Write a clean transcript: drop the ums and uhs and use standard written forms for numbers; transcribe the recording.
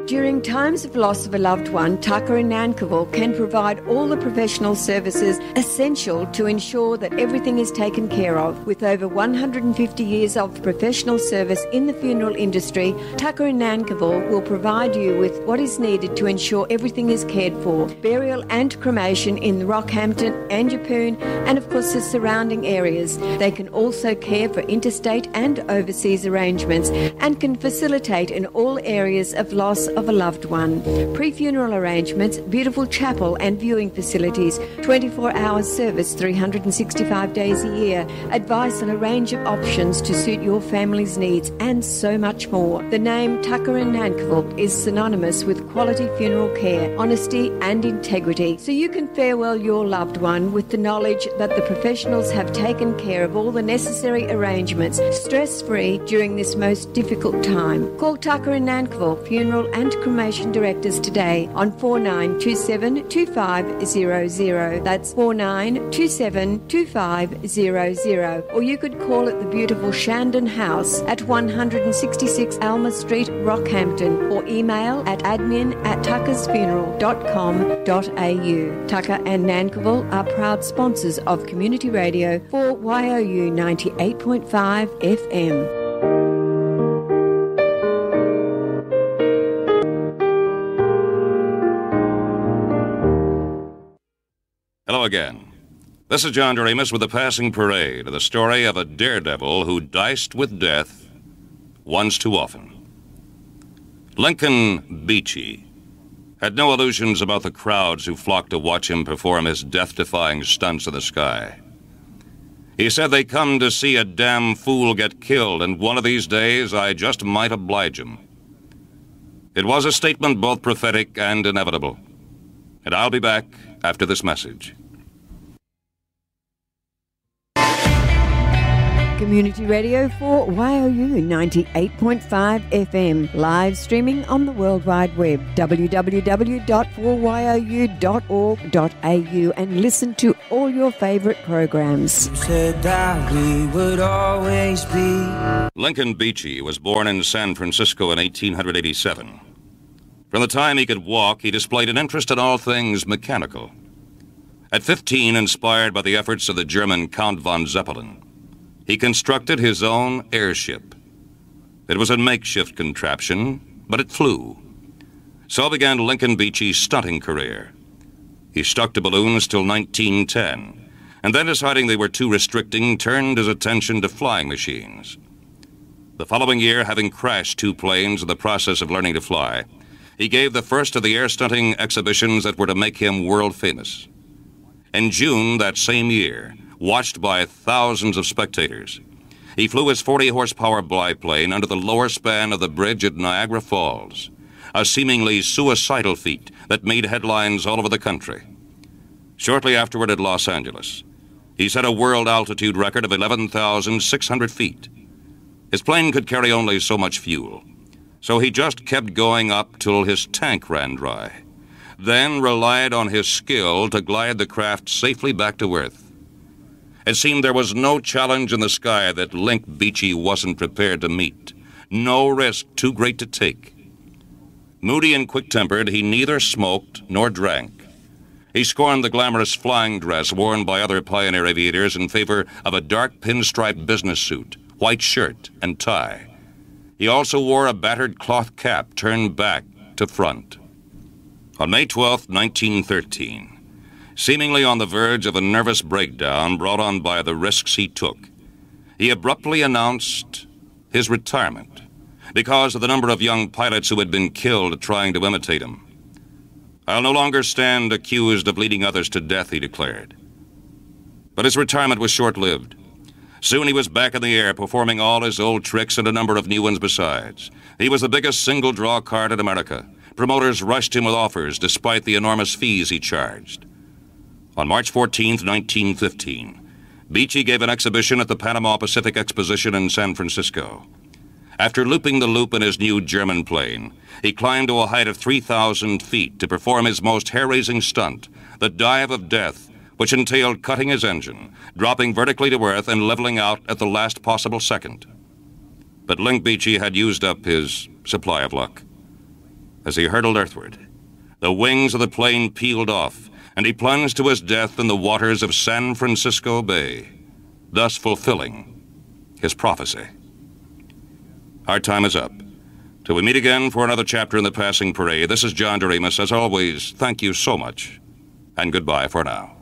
During times of loss of a loved one, Tucker in Nankivell can provide all the professional services essential to ensure that everything is taken care of. With over 150 years of professional service in the funeral industry, Tucker in Nankivell will provide you with what is needed to ensure everything is cared for. Burial and cremation in Rockhampton, Anjapoon, and of course the surrounding areas. They can also care for interstate and overseas arrangements and can facilitate in all areas of loss of a loved one. Pre-funeral arrangements, beautiful chapel and viewing facilities, 24-hour service 365 days a year, advice on a range of options to suit your family's needs, and so much more. The name Tucker in Nankivell is synonymous with quality funeral care, honesty and integrity, so you can farewell your loved one with the knowledge that the professionals have taken care of all the necessary arrangements, stress-free during this most difficult time. Call Tucker in Nankivell Funeral and Cremation Directors today on 4927 2500. That's 4927 2500. Or you could call at the beautiful Shandon House at 166 Alma Street, Rockhampton, or email at admin@tuckersfuneral.com.au. Tucker and Nankivell are proud sponsors of Community Radio for YOU 98.5 FM. Hello again. This is John Doremus with the Passing Parade, the story of a daredevil who diced with death once too often. Lincoln Beachey had no illusions about the crowds who flocked to watch him perform his death-defying stunts in the sky. He said they come to see a damn fool get killed, and one of these days I just might oblige him. It was a statement both prophetic and inevitable. And I'll be back after this message. Community Radio for YOU 98.5 FM, live streaming on the World Wide Web, www.4you.org.au, and listen to all your favourite programs. You said that we would always be. Lincoln Beachey was born in San Francisco in 1887. From the time he could walk, he displayed an interest in all things mechanical. At 15, inspired by the efforts of the German Count von Zeppelin, he constructed his own airship. It was a makeshift contraption, but it flew. So began Lincoln Beachey's stunting career. He stuck to balloons till 1910, and then deciding they were too restricting, turned his attention to flying machines. The following year, having crashed 2 planes in the process of learning to fly, he gave the first of the air stunting exhibitions that were to make him world famous. In June that same year, watched by thousands of spectators, he flew his 40-horsepower biplane under the lower span of the bridge at Niagara Falls, a seemingly suicidal feat that made headlines all over the country. Shortly afterward at Los Angeles, he set a world altitude record of 11,600 feet. His plane could carry only so much fuel, so he just kept going up till his tank ran dry, then relied on his skill to glide the craft safely back to Earth. It seemed there was no challenge in the sky that Link Beachey wasn't prepared to meet, no risk too great to take. Moody and quick-tempered, he neither smoked nor drank. He scorned the glamorous flying dress worn by other pioneer aviators in favor of a dark pinstripe business suit, white shirt, and tie. He also wore a battered cloth cap turned back to front. On May 12, 1913, seemingly on the verge of a nervous breakdown brought on by the risks he took, he abruptly announced his retirement because of the number of young pilots who had been killed trying to imitate him. "I'll no longer stand accused of leading others to death," he declared. But his retirement was short-lived. Soon he was back in the air, performing all his old tricks and a number of new ones besides. He was the biggest single-draw card in America. Promoters rushed him with offers despite the enormous fees he charged. On March 14, 1915, Beachey gave an exhibition at the Panama Pacific Exposition in San Francisco. After looping the loop in his new German plane, he climbed to a height of 3,000 feet to perform his most hair-raising stunt, the dive of death, which entailed cutting his engine, dropping vertically to Earth, and leveling out at the last possible second. But Link Beachey had used up his supply of luck. As he hurtled earthward, the wings of the plane peeled off, and he plunged to his death in the waters of San Francisco Bay, thus fulfilling his prophecy. Our time is up. Till we meet again for another chapter in the Passing Parade, this is John Doremus. As always, thank you so much, and goodbye for now.